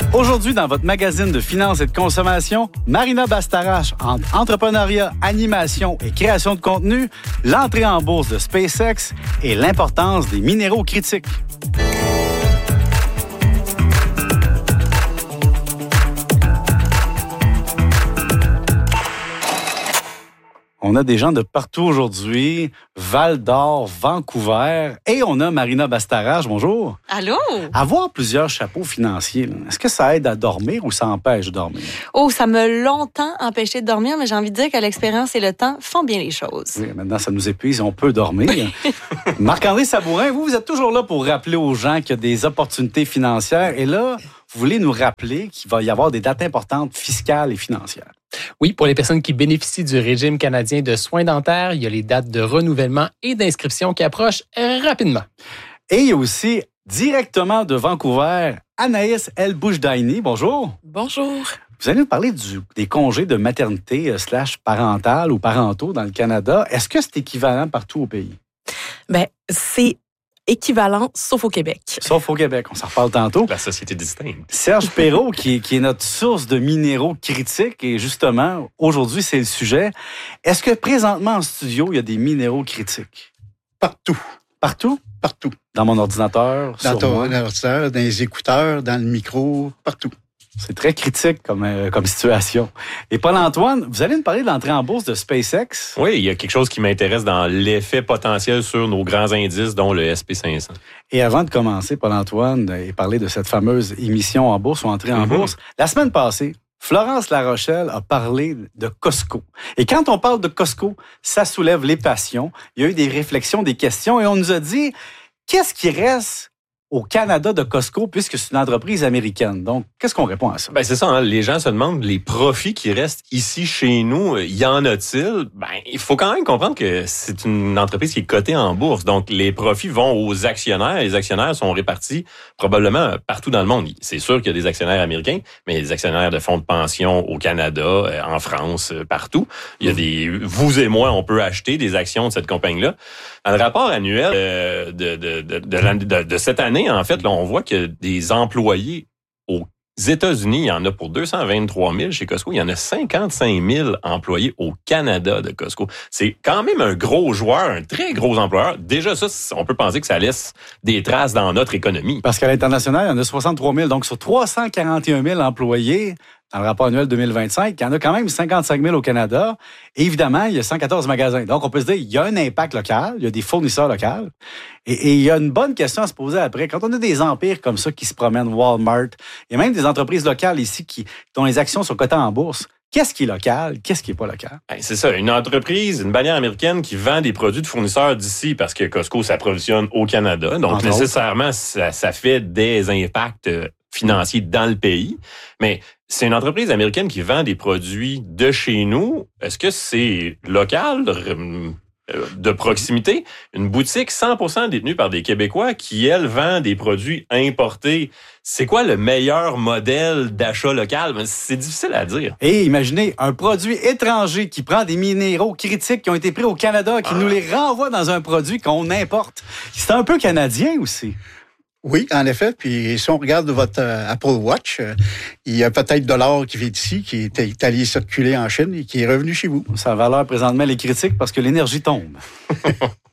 Aujourd'hui, dans votre magazine de finances et de consommation, Marina Bastarache, entre entrepreneuriat, animation et création de contenu, l'entrée en bourse de SpaceX et l'importance des minéraux critiques. On a des gens de partout aujourd'hui, Val-d'Or, Vancouver, et on a Marina Bastarache. Bonjour. Allô? Avoir plusieurs chapeaux financiers, est-ce que ça aide à dormir ou ça empêche de dormir? Oh, ça m'a longtemps empêché de dormir, mais j'ai envie de dire que l'expérience et le temps font bien les choses. Oui, maintenant, ça nous épuise, on peut dormir. Marc-André Sabourin, vous êtes toujours là pour rappeler aux gens qu'il y a des opportunités financières. Et là, vous voulez nous rappeler qu'il va y avoir des dates importantes fiscales et financières. Oui, pour les personnes qui bénéficient du régime canadien de soins dentaires, il y a les dates de renouvellement et d'inscription qui approchent rapidement. Et il y a aussi, directement de Vancouver, Anaïs El-Boujdaini. Bonjour. Bonjour. Vous allez nous parler des congés de maternité / parental ou parentaux dans le Canada. Est-ce que c'est équivalent partout au pays? Bien, c'est équivalent, sauf au Québec. Sauf au Québec, on s'en reparle tantôt. La société distincte. Serge Perrault, qui est notre source de minéraux critiques, et justement, aujourd'hui, c'est le sujet. Est-ce que présentement, en studio, il y a des minéraux critiques? Partout. Partout? Partout. Dans mon ordinateur, Dans sur ton moi. ordinateur, dans les écouteurs, dans le micro, partout. C'est très critique comme situation. Et Paul-Antoine, vous allez nous parler de l'entrée en bourse de SpaceX. Oui, il y a quelque chose qui m'intéresse dans l'effet potentiel sur nos grands indices, dont le SP500. Et avant de commencer, Paul-Antoine, et parler de cette fameuse émission en bourse ou entrée en bourse, la semaine passée, Florence Larochelle a parlé de Costco. Et quand on parle de Costco, ça soulève les passions. Il y a eu des réflexions, des questions, et on nous a dit, qu'est-ce qui reste au Canada de Costco, puisque c'est une entreprise américaine? Donc, qu'est-ce qu'on répond à ça? Ben c'est ça, hein? Les gens se demandent, les profits qui restent ici chez nous, y en a-t-il? Ben, il faut quand même comprendre que c'est une entreprise qui est cotée en bourse. Donc, les profits vont aux actionnaires. Les actionnaires sont répartis probablement partout dans le monde. C'est sûr qu'il y a des actionnaires américains, mais il y a des actionnaires de fonds de pension au Canada, en France, partout. Il y a vous et moi, on peut acheter des actions de cette compagnie-là. Dans le rapport annuel de cette année, en fait, là, on voit que des employés aux États-Unis, il y en a pour 223 000 chez Costco. Il y en a 55 000 employés au Canada de Costco. C'est quand même un gros joueur, un très gros employeur. Déjà, ça, on peut penser que ça laisse des traces dans notre économie. Parce qu'à l'international, il y en a 63 000. Donc, sur 341 000 employés, dans le rapport annuel 2025, il y en a quand même 55 000 au Canada. Et évidemment, il y a 114 magasins. Donc, on peut se dire, il y a un impact local, il y a des fournisseurs locaux. Et il y a une bonne question à se poser après. Quand on a des empires comme ça qui se promènent, Walmart, il y a même des entreprises locales ici dont les actions sont cotées en bourse. Qu'est-ce qui est local? Qu'est-ce qui n'est pas local? C'est ça, une entreprise, une bannière américaine qui vend des produits de fournisseurs d'ici parce que Costco s'approvisionne au Canada. Donc, nécessairement, ça fait des impacts financiers dans le pays. Mais c'est une entreprise américaine qui vend des produits de chez nous. Est-ce que c'est local, de proximité? Une boutique 100% détenue par des Québécois qui, elle, vend des produits importés. C'est quoi le meilleur modèle d'achat local? C'est difficile à dire. Et imaginez, un produit étranger qui prend des minéraux critiques qui ont été pris au Canada, qui nous les renvoie dans un produit qu'on importe. C'est un peu canadien aussi. Oui, en effet. Puis si on regarde votre Apple Watch, il y a peut-être $1 qui vient d'ici, qui est allé circuler en Chine et qui est revenu chez vous. Sa valeur présentement, elle est critique parce que l'énergie tombe.